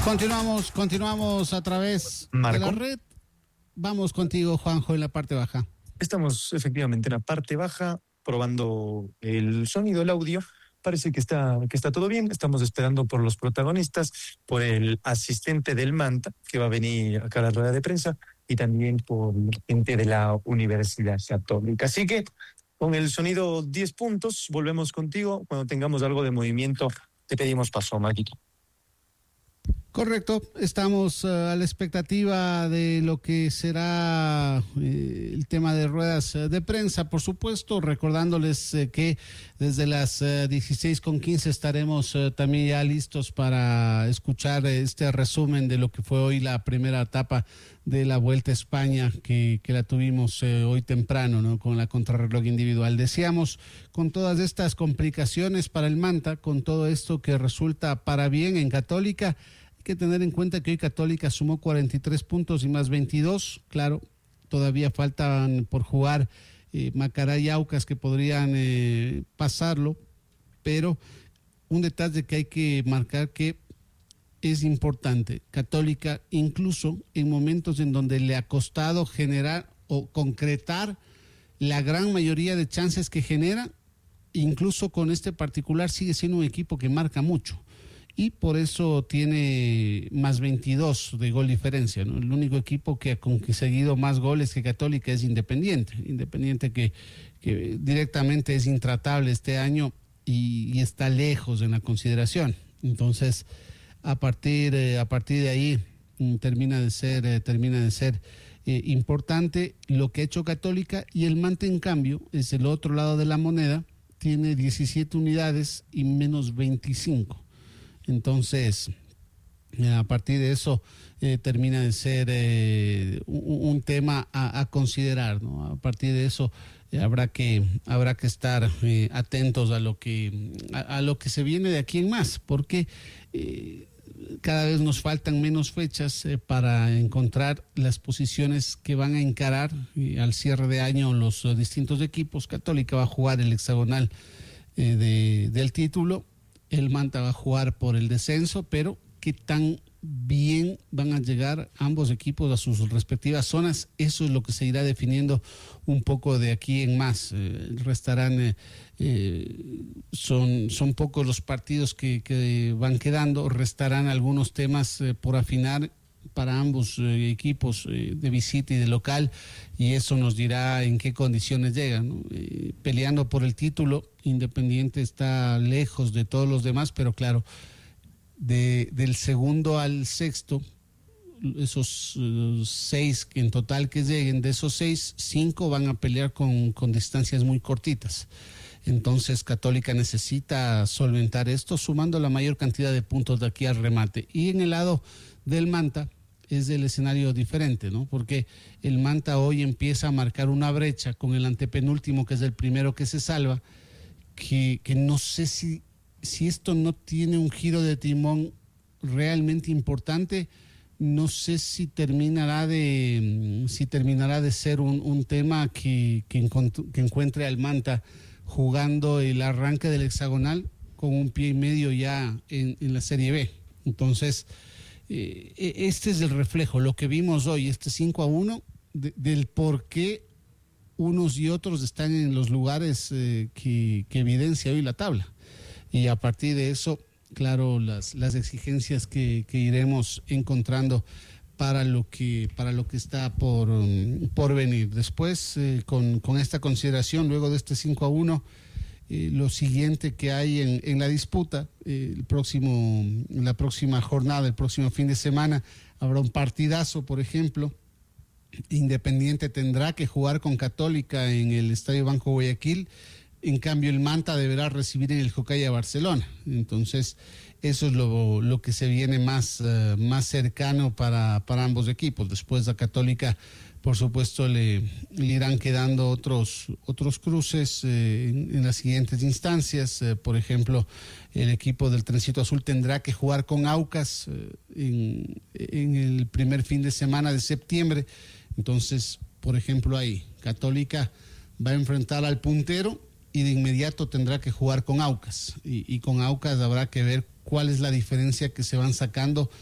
Continuamos a través de la red. Vamos contigo, Juanjo, en la parte baja. Estamos efectivamente en la parte baja, probando el sonido, el audio. Parece que está todo bien. Estamos esperando por los protagonistas, por el asistente del Manta, que va a venir acá a la rueda de prensa, y también por gente de la Universidad Católica. Así que, con el sonido 10 puntos, volvemos contigo. Cuando tengamos algo de movimiento, te pedimos paso, Maquito. Correcto, estamos a la expectativa de lo que será el tema de ruedas de prensa, por supuesto, recordándoles que desde las 16:15 estaremos también ya listos para escuchar este resumen de lo que fue hoy la primera etapa de la Vuelta a España, que la tuvimos hoy temprano, ¿no? Con la contrarreloj individual. Decíamos, con todas estas complicaciones para el Manta, con todo esto que resulta para bien en Católica, que tener en cuenta que hoy Católica sumó 43 puntos y más 22, claro, todavía faltan por jugar Macará y Aucas que podrían pasarlo, pero un detalle que hay que marcar que es importante, Católica incluso en momentos en donde le ha costado generar o concretar la gran mayoría de chances que genera, incluso con este particular sigue siendo un equipo que marca mucho. Y por eso tiene más 22 de gol diferencia, ¿no? El único equipo que ha conseguido más goles que Católica es Independiente que directamente es intratable este año y está lejos en la consideración. Entonces, a partir de ahí termina de ser importante lo que ha hecho Católica, y el Manta, en cambio, es el otro lado de la moneda, tiene 17 unidades y menos 25. Entonces, a partir de eso termina de ser un tema a considerar, ¿no? A partir de eso habrá que estar atentos a lo que se viene de aquí en más, porque cada vez nos faltan menos fechas para encontrar las posiciones que van a encarar al cierre de año los distintos equipos. Católica va a jugar el hexagonal del título. El Manta va a jugar por el descenso, pero qué tan bien van a llegar ambos equipos a sus respectivas zonas, eso es lo que se irá definiendo un poco de aquí en más. Restarán, son pocos los partidos que van quedando, restarán algunos temas por afinar para ambos equipos de visita y de local, y eso nos dirá en qué condiciones llegan, ¿no? Peleando por el título, Independiente está lejos de todos los demás, pero claro, del segundo al sexto, esos 6 en total que lleguen, de esos 6, 5 van a pelear con distancias muy cortitas. Entonces Católica necesita solventar esto sumando la mayor cantidad de puntos de aquí al remate. Y en el lado del Manta es el escenario diferente, ¿no? Porque el Manta hoy empieza a marcar una brecha con el antepenúltimo, que es el primero que se salva, que no sé si esto no tiene un giro de timón realmente importante, no sé si terminará de ser un tema que encuentre al Manta jugando el arranque del hexagonal con un pie y medio ya en la Serie B. Entonces, este es el reflejo, lo que vimos hoy, este 5-1, del por qué unos y otros están en los lugares que evidencia hoy la tabla. Y a partir de eso, claro, las exigencias que iremos encontrando para lo que está por venir. Después, con esta consideración, luego de este 5-1, lo siguiente que hay en la disputa, la próxima jornada, el próximo fin de semana, habrá un partidazo, por ejemplo. Independiente tendrá que jugar con Católica en el Estadio Banco Guayaquil. En cambio, el Manta deberá recibir en el Jocaya Barcelona. Entonces, eso es lo que se viene más cercano para ambos equipos. Después a Católica, por supuesto, le irán quedando otros cruces en las siguientes instancias. Por ejemplo, el equipo del Trencito Azul tendrá que jugar con Aucas en el primer fin de semana de septiembre. Entonces, por ejemplo, ahí Católica va a enfrentar al puntero y de inmediato tendrá que jugar con Aucas, y con Aucas habrá que ver cuál es la diferencia que se van sacando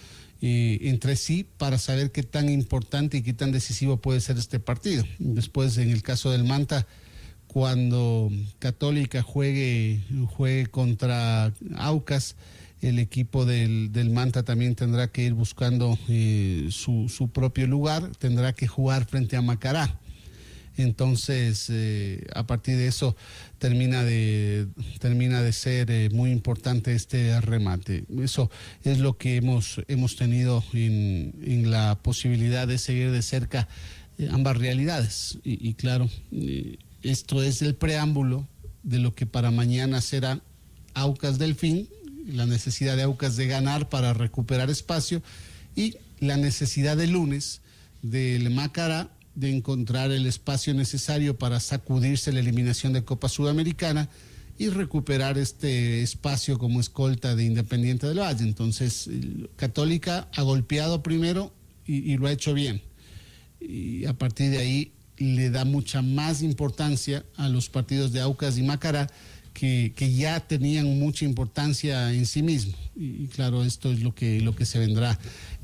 entre sí para saber qué tan importante y qué tan decisivo puede ser este partido. Después, en el caso del Manta, cuando Católica juegue contra Aucas, el equipo del Manta también tendrá que ir buscando su propio lugar, tendrá que jugar frente a Macará. Entonces, a partir de eso termina de ser muy importante este remate. Eso es lo que hemos tenido en la posibilidad de seguir de cerca ambas realidades. Y claro, esto es el preámbulo de lo que para mañana será Aucas Delfín, la necesidad de Aucas de ganar para recuperar espacio y la necesidad de lunes del Macará de encontrar el espacio necesario para sacudirse la eliminación de Copa Sudamericana y recuperar este espacio como escolta de Independiente del Valle. Entonces, Católica ha golpeado primero y lo ha hecho bien. Y a partir de ahí le da mucha más importancia a los partidos de Aucas y Macará, que ya tenían mucha importancia en sí mismo. Y claro, esto es lo que se vendrá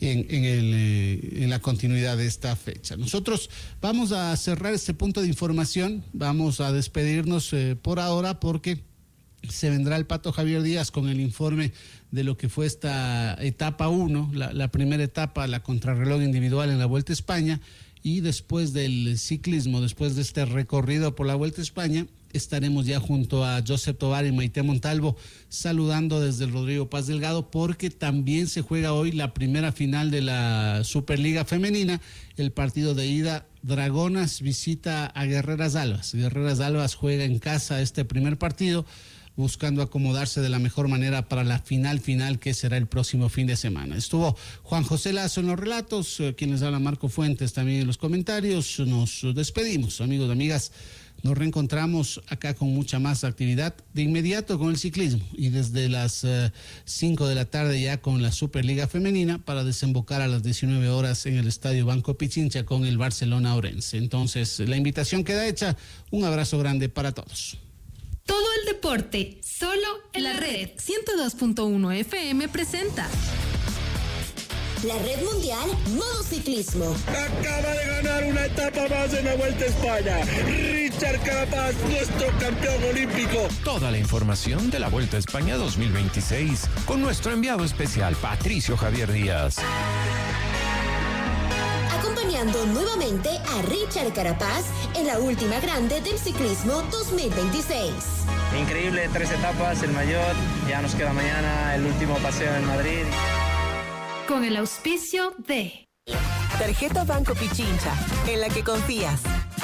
en la continuidad de esta fecha. Nosotros vamos a cerrar este punto de información, vamos a despedirnos por ahora, porque se vendrá el Pato Javier Díaz con el informe de lo que fue esta etapa 1, la primera etapa, la contrarreloj individual en la Vuelta a España, y después del ciclismo, después de este recorrido por la Vuelta a España, estaremos ya junto a Josep Tovar y Maite Montalvo saludando desde el Rodrigo Paz Delgado, porque también se juega hoy la primera final de la Superliga Femenina, el partido de ida. Dragonas visita a Guerreras Albas. Guerreras Albas juega en casa este primer partido, buscando acomodarse de la mejor manera para la final que será el próximo fin de semana. Estuvo Juan José Lazo en los relatos, quienes habla Marco Fuentes también en los comentarios. Nos despedimos, amigos y amigas. Nos reencontramos acá con mucha más actividad, de inmediato con el ciclismo y desde las 5 de la tarde ya con la Superliga Femenina, para desembocar a las 19 horas en el Estadio Banco Pichincha con el Barcelona Orense. Entonces, la invitación queda hecha. Un abrazo grande para todos. Todo el deporte, solo en la red. 102.1 FM presenta la Red Mundial Modo Ciclismo. Acaba de ganar una etapa más en la Vuelta a España. Richard Carapaz, nuestro campeón olímpico. Toda la información de la Vuelta a España 2026 con nuestro enviado especial Patricio Javier Díaz. Acompañando nuevamente a Richard Carapaz en la última grande del ciclismo 2026. Increíble, 3 etapas, el mayor. Ya nos queda mañana el último paseo en Madrid. Con el auspicio de Tarjeta Banco Pichincha, en la que confías.